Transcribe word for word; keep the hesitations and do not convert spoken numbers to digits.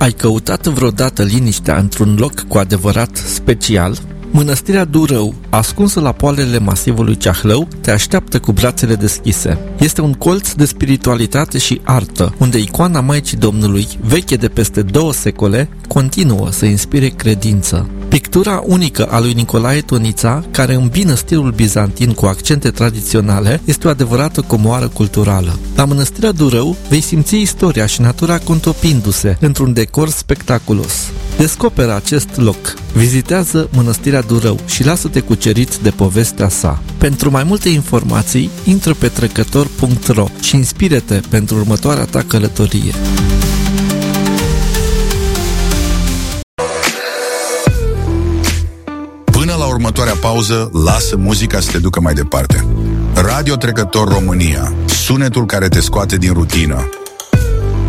Ai căutat vreodată liniștea într-un loc cu adevărat special? Mănăstirea Durău, ascunsă la poalele masivului Ceahlău, te așteaptă cu brațele deschise. Este un colț de spiritualitate și artă, unde icoana Maicii Domnului, veche de peste două secole, continuă să inspire credință. Pictura unică a lui Nicolae Tonița, care îmbină stilul bizantin cu accente tradiționale, este o adevărată comoară culturală. La Mănăstirea Durău vei simți istoria și natura contopindu-se într-un decor spectaculos. Descoperă acest loc, vizitează Mănăstirea Durău și lasă-te cucerit de povestea sa. Pentru mai multe informații, intră pe trecător punct ro și inspiră-te pentru următoarea ta călătorie. Până la următoarea pauză, lasă muzica să te ducă mai departe. Radio Trecător România, sunetul care te scoate din rutină.